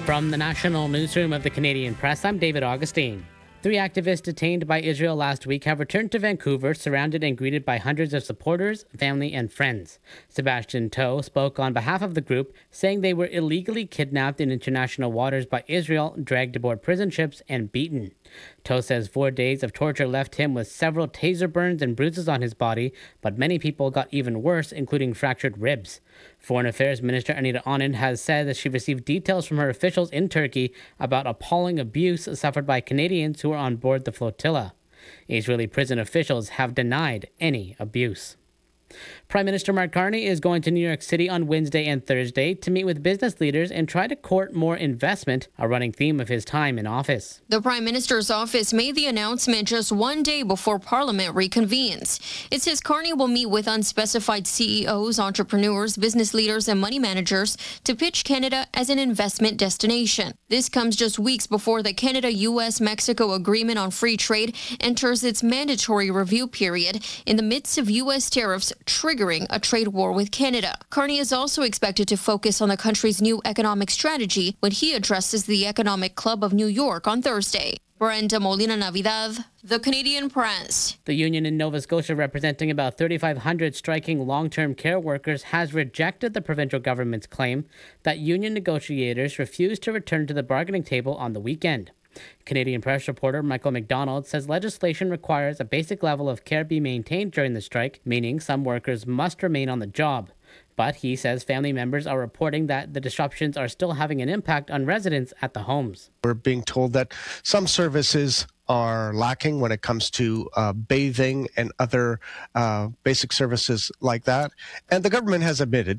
From the national newsroom of the Canadian Press, I'm David Augustine. 3 activists detained by Israel last week have returned to Vancouver, surrounded and greeted by hundreds of supporters, family, and friends. Sebastian Toe spoke on behalf of the group, saying they were illegally kidnapped in international waters by Israel, dragged aboard prison ships, and beaten. Toe says 4 days of torture left him with several taser burns and bruises on his body, but many people got even worse, including fractured ribs. Foreign Affairs Minister Anita Anand has said that she received details from her officials in Turkey about appalling abuse suffered by Canadians who were on board the flotilla. Israeli prison officials have denied any abuse. Prime Minister Mark Carney is going to New York City on Wednesday and Thursday to meet with business leaders and try to court more investment, a running theme of his time in office. The Prime Minister's office made the announcement just 1 day before Parliament reconvenes. It says Carney will meet with unspecified CEOs, entrepreneurs, business leaders, and money managers to pitch Canada as an investment destination. This comes just weeks before the Canada-US-Mexico Agreement on Free Trade enters its mandatory review period in the midst of U.S. tariffs triggering a trade war with Canada. Carney is also expected to focus on the country's new economic strategy when he addresses the Economic Club of New York on Thursday. Brenda Molina Navidad, The Canadian Press. The union in Nova Scotia, representing about 3,500 striking long-term care workers, has rejected the provincial government's claim that union negotiators refused to return to the bargaining table on the weekend. Canadian Press reporter Michael McDonald says legislation requires a basic level of care be maintained during the strike, meaning some workers must remain on the job. But he says family members are reporting that the disruptions are still having an impact on residents at the homes. We're being told that some services are lacking when it comes to bathing and other basic services like that. And the government has admitted,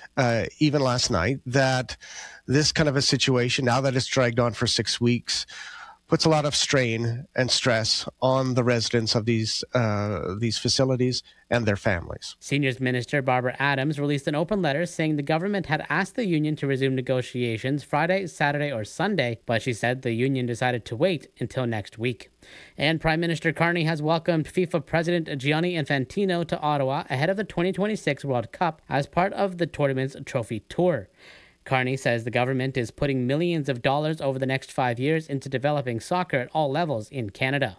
even last night, that this kind of a situation, now that it's dragged on for 6 weeks, puts a lot of strain and stress on the residents of these facilities and their families. Seniors Minister Barbara Adams released an open letter saying the government had asked the union to resume negotiations Friday, Saturday, or Sunday, but she said the union decided to wait until next week. And Prime Minister Carney has welcomed FIFA President Gianni Infantino to Ottawa ahead of the 2026 World Cup as part of the tournament's trophy tour. Carney says the government is putting millions of dollars over the next 5 years into developing soccer at all levels in Canada.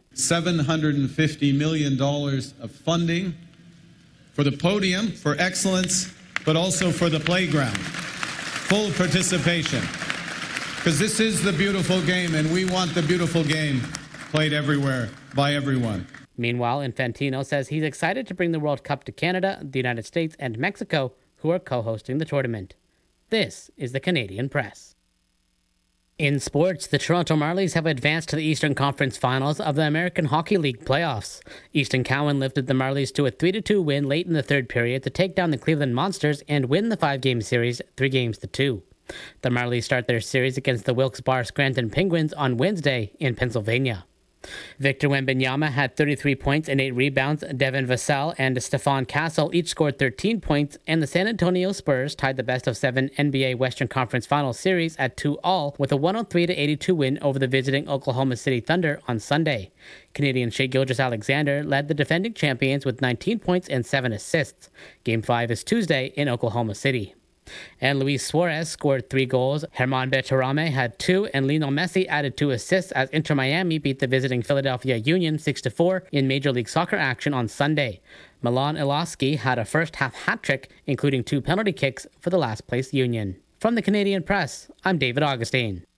$750 million of funding for the podium, for excellence, but also for the playground. Full participation. Because this is the beautiful game, and we want the beautiful game played everywhere by everyone. Meanwhile, Infantino says he's excited to bring the World Cup to Canada, the United States, and Mexico, who are co-hosting the tournament. This is the Canadian Press. In sports, the Toronto Marlies have advanced to the Eastern Conference Finals of the American Hockey League playoffs. Easton Cowan lifted the Marlies to a 3-2 win late in the third period to take down the Cleveland Monsters and win the 5-game series 3-2. The Marlies start their series against the Wilkes-Barre Scranton Penguins on Wednesday in Pennsylvania. Victor Wembanyama had 33 points and 8 rebounds. Devin Vassell and Stephon Castle each scored 13 points, and the San Antonio Spurs tied the best-of-7 NBA Western Conference Finals series at 2-2 with a 103-82 win over the visiting Oklahoma City Thunder on Sunday. Canadian Shai Gilgeous-Alexander led the defending champions with 19 points and 7 assists. Game 5 is Tuesday in Oklahoma City. And Luis Suarez scored 3 goals. Germán Berterame had 2, and Lionel Messi added 2 assists as Inter Miami beat the visiting Philadelphia Union 6-4 in Major League Soccer action on Sunday. Milan Iloski had a first-half hat-trick, including 2 penalty kicks for the last-place Union. From the Canadian Press, I'm David Augustine.